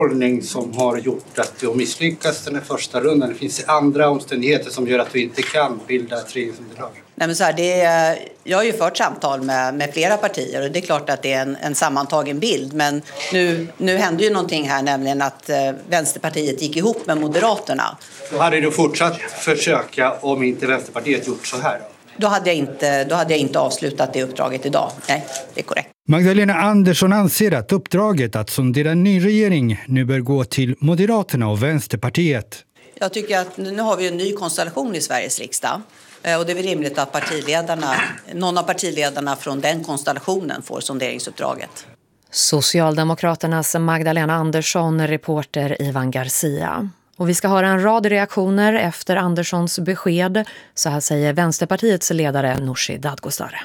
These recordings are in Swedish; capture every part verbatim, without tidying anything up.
hållning som har gjort att vi har misslyckats den här första rundan? Det finns andra omständigheter som gör att vi inte kan bilda ett regeringsunderlag. Nej, men så här, det är, jag har ju fört samtal med, med flera partier och det är klart att det är en, en sammantagen bild. Men nu, nu hände ju någonting här, nämligen att eh, Vänsterpartiet gick ihop med Moderaterna. Då hade du fortsatt försöka om inte Vänsterpartiet gjort så här då? Då hade jag inte, då hade jag inte avslutat det uppdraget idag. Nej, det är korrekt. Magdalena Andersson anser att uppdraget att sondera en ny regering nu bör gå till Moderaterna och Vänsterpartiet. Jag tycker att nu har vi en ny konstellation i Sveriges riksdag. Och det är väl rimligt att partiledarna, någon av partiledarna från den konstellationen får sonderingsuppdraget. Socialdemokraternas Magdalena Andersson, reporter Ivan Garcia. Och vi ska höra en rad reaktioner efter Anderssons besked. Så här säger Vänsterpartiets ledare Nooshi Dadgostar.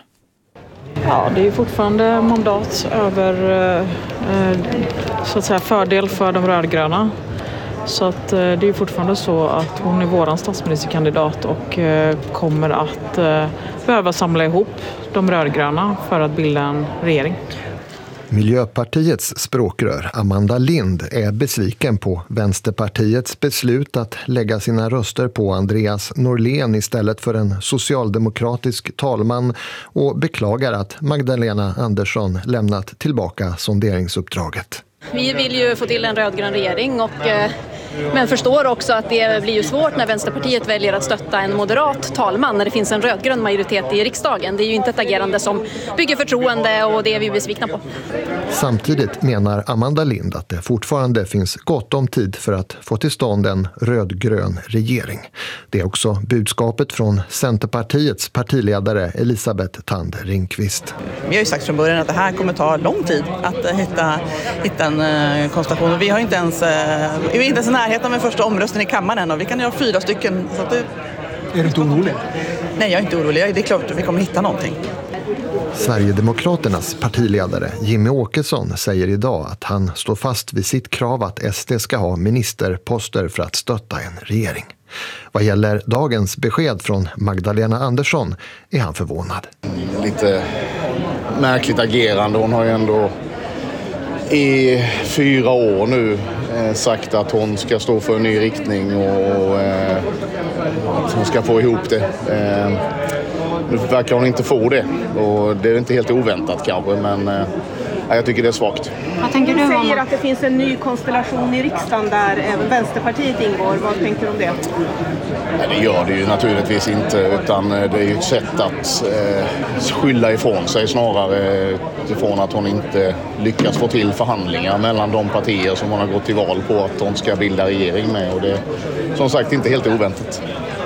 Ja, det är fortfarande mandat över eh, så att säga, fördel för de rödgröna. Så att, eh, det är fortfarande så att hon är våran statsministerkandidat och eh, kommer att eh, behöva samla ihop de rödgröna för att bilda en regering. Miljöpartiets språkrör Amanda Lind är besviken på Vänsterpartiets beslut att lägga sina röster på Andreas Norlén istället för en socialdemokratisk talman och beklagar att Magdalena Andersson lämnat tillbaka sonderingsuppdraget. Vi vill ju få till en rödgrön regering och eh, men förstår också att det blir ju svårt när Vänsterpartiet väljer att stötta en moderat talman när det finns en rödgrön majoritet i riksdagen. Det är ju inte ett agerande som bygger förtroende och det är vi besvikna på. Samtidigt menar Amanda Lind att det fortfarande finns gott om tid för att få till stånd en rödgrön regering. Det är också budskapet från Centerpartiets partiledare Elisabeth Thand Ringqvist. Vi har ju sagt från början att det här kommer ta lång tid att hitta, hitta en konstellation. Vi har inte ens, vi är inte ens i närheten med första omröstningen i kammaren och vi kan göra fyra stycken. Så att det... Är du inte orolig? Nej, jag är inte orolig. Det är klart att vi kommer hitta någonting. Sverigedemokraternas partiledare Jimmy Åkesson säger idag att han står fast vid sitt krav att S D ska ha ministerposter för att stötta en regering. Vad gäller dagens besked från Magdalena Andersson är han förvånad. Lite märkligt agerande. Hon har ju ändå i fyra år nu eh, sagt att hon ska stå för en ny riktning och eh, att hon ska få ihop det. Eh, nu verkar hon inte få det och det är inte helt oväntat kanske, men eh, jag tycker det är svagt. Vad tänker du om? Du säger att det finns en ny konstellation i riksdagen där även Vänsterpartiet ingår. Vad tänker du om det? Nej, det gör det ju naturligtvis inte, utan det är ju ett sätt att eh, skylla ifrån sig snarare ifrån att hon inte lyckas få till förhandlingar mellan de partier som hon har gått till val på att hon ska bilda regering med, och det är som sagt inte helt oväntat.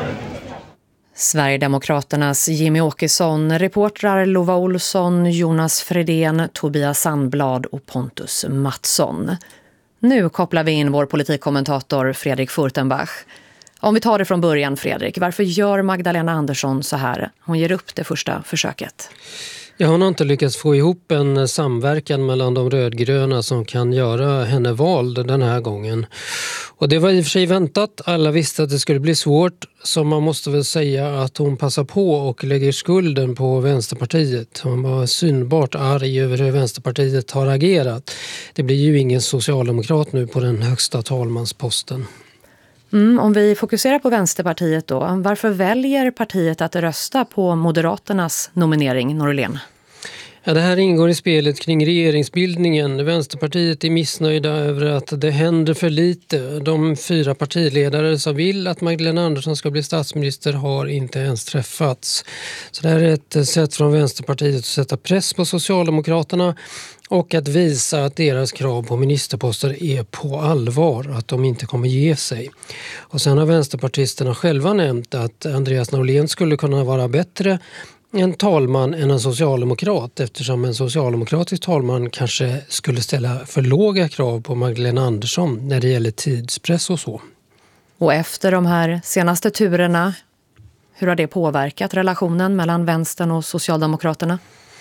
Sverigedemokraternas Jimmy Åkesson, reportrar Lova Olsson, Jonas Fredén, Tobias Sandblad och Pontus Mattsson. Nu kopplar vi in vår politikkommentator Fredrik Furtenbach. Om vi tar det från början, Fredrik, varför gör Magdalena Andersson så här? Hon ger upp det första försöket. Ja, hon har inte lyckats få ihop en samverkan mellan de rödgröna som kan göra henne vald den här gången. Och det var i och för sig väntat. Alla visste att det skulle bli svårt. Så man måste väl säga att hon passar på och lägger skulden på Vänsterpartiet. Hon var synbart arg över hur Vänsterpartiet har agerat. Det blir ju ingen socialdemokrat nu på den högsta talmansposten. Mm, om vi fokuserar på Vänsterpartiet då, varför väljer partiet att rösta på Moderaternas nominering, Norlén? Ja, det här ingår i spelet kring regeringsbildningen. Vänsterpartiet är missnöjda över att det händer för lite. De fyra partiledare som vill att Magdalena Andersson ska bli statsminister har inte ens träffats. Så det här är ett sätt från Vänsterpartiet att sätta press på Socialdemokraterna och att visa att deras krav på ministerposter är på allvar, att de inte kommer ge sig. Och sen har vänsterpartisterna själva nämnt att Andreas Norlén skulle kunna vara bättre en talman än en socialdemokrat, eftersom en socialdemokratisk talman kanske skulle ställa för låga krav på Magdalena Andersson när det gäller tidspress och så. Och efter de här senaste turerna, hur har det påverkat relationen mellan vänstern och Socialdemokraterna?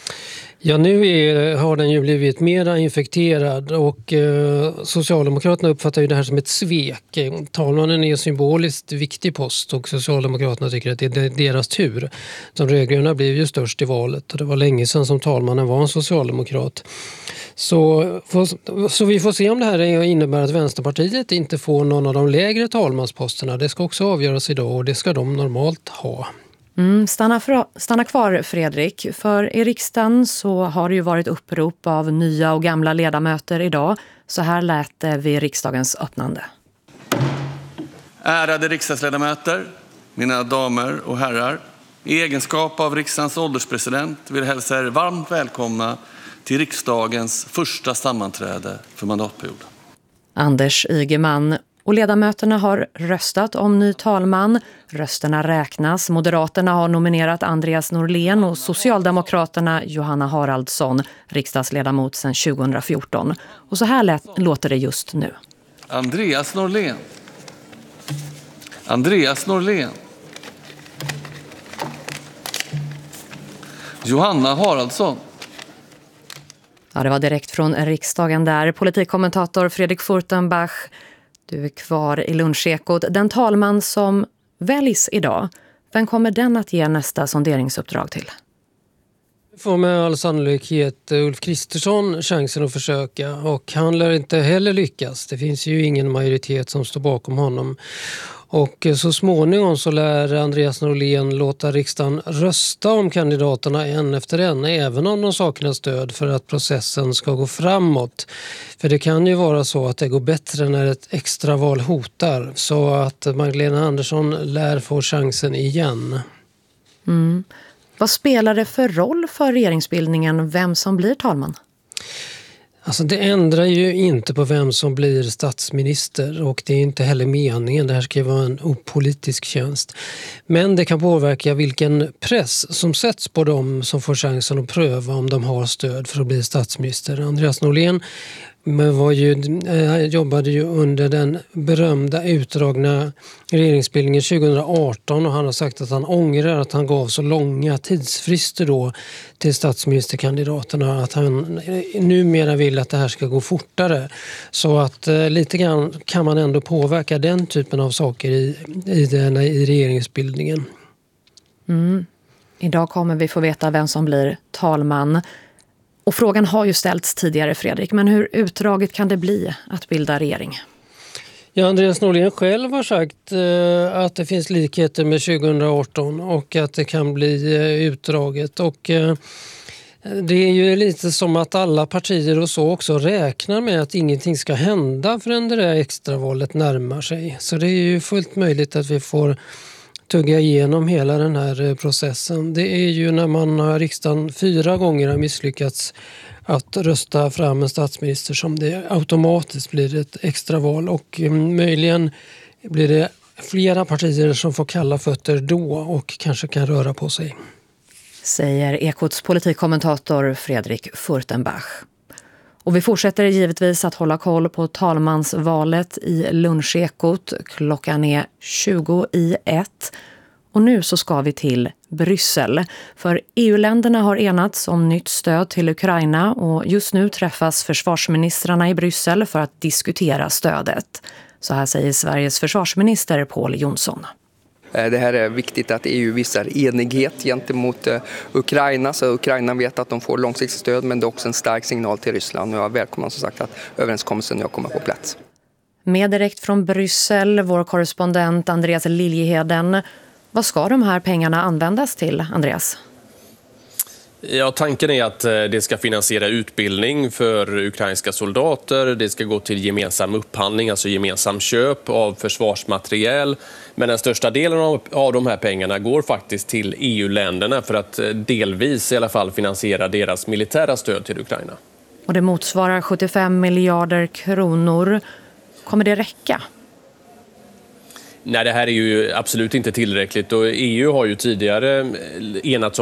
Ja, nu är, har den ju blivit mera infekterad och eh, Socialdemokraterna uppfattar ju det här som ett svek. Talmannen är en symboliskt viktig post och Socialdemokraterna tycker att det är deras tur. De rödgröna blev ju störst i valet och det var länge sedan som talmannen var en socialdemokrat. Så, så vi får se om det här innebär att Vänsterpartiet inte får någon av de lägre talmansposterna. Det ska också avgöras idag och det ska de normalt ha. Mm, stanna, för, stanna kvar Fredrik, för i riksdagen så har det ju varit upprop av nya och gamla ledamöter idag. Så här lät det vid riksdagens öppnande. Ärade riksdagsledamöter, mina damer och herrar. I egenskap av riksdagens ålderspresident vill jag hälsa er varmt välkomna till riksdagens första sammanträde för mandatperioden. Anders Ygeman. Och ledamöterna har röstat om ny talman. Rösterna räknas. Moderaterna har nominerat Andreas Norlén och Socialdemokraterna Johanna Haraldsson, riksdagsledamot sedan tjugohundrafjorton. Och så här lät, låter det just nu. Andreas Norlén. Andreas Norlén. Johanna Haraldsson. Ja, det var direkt från riksdagen där. Politikkommentator Fredrik Furtenbach. Du är kvar i lunchekot. Den talman som väljs idag, vem kommer den att ge nästa sonderingsuppdrag till? Får med all sannolikhet Ulf Kristersson chansen att försöka och han lär inte heller lyckas. Det finns ju ingen majoritet som står bakom honom. Och så småningom så lär Andreas Norlén låta riksdagen rösta om kandidaterna en efter en, även om de saknar stöd för att processen ska gå framåt. För det kan ju vara så att det går bättre när ett extra val hotar, så att Magdalena Andersson lär få chansen igen. Mm. Vad spelar det för roll för regeringsbildningen vem som blir talman? Alltså det ändrar ju inte på vem som blir statsminister och det är inte heller meningen. Det här ska ju vara en opolitisk tjänst. Men det kan påverka vilken press som sätts på dem som får chansen att pröva om de har stöd för att bli statsminister. Andreas Norlén men var ju, äh, jobbade ju under den berömda utdragna regeringsbildningen tjugohundraarton och han har sagt att han ångrar att han gav så långa tidsfrister då till statsministerkandidaterna, att han numera vill att det här ska gå fortare. Så att äh, lite grann kan man ändå påverka den typen av saker i, i, den, i regeringsbildningen. Mm. Idag kommer vi få veta vem som blir talman. Och frågan har ju ställts tidigare, Fredrik, men hur utdraget kan det bli att bilda regering? Ja, Andreas Norlén själv har sagt eh, att det finns likheter med tjugohundraarton och att det kan bli eh, utdraget. Och eh, det är ju lite som att alla partier och så också räknar med att ingenting ska hända förrän det där extravalet närmar sig. Så det är ju fullt möjligt att vi får tugga igenom hela den här processen. Det är ju när man har riksdagen fyra gånger har misslyckats att rösta fram en statsminister som det automatiskt blir ett extraval och möjligen blir det flera partier som får kalla fötter då och kanske kan röra på sig. Säger Ekots politikkommentator Fredrik Furtenbach. Och vi fortsätter givetvis att hålla koll på talmansvalet i lunchekot. Klockan är tjugo i ett. Och nu så ska vi till Bryssel. För E U-länderna har enats om nytt stöd till Ukraina och just nu träffas försvarsministrarna i Bryssel för att diskutera stödet. Så här säger Sveriges försvarsminister Pål Jonsson. Det här är viktigt att E U visar enighet gentemot Ukraina, så Ukraina vet att de får långsiktigt stöd, men det är också en stark signal till Ryssland. Och jag välkomnar som sagt att överenskommelsen nu kommer på plats. Med direkt från Bryssel, vår korrespondent Andreas Liljeheden. Vad ska de här pengarna användas till, Andreas? Ja, tanken är att det ska finansiera utbildning för ukrainska soldater. Det ska gå till gemensam upphandling, alltså gemensam köp av försvarsmateriel. Men den största delen av, av de här pengarna går faktiskt till E U-länderna för att delvis i alla fall finansiera deras militära stöd till Ukraina. Och det motsvarar sjuttiofem miljarder kronor. Kommer det räcka? Nej, det här är ju absolut inte tillräckligt och E U har ju tidigare enats om